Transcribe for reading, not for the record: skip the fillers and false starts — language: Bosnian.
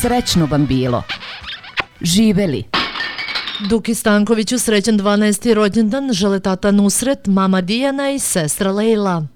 Srećno vam bilo. Živeli. Duki Stankoviću srećan 12. rođendan žele tata Nusret, mama Dijana i sestra Lejla.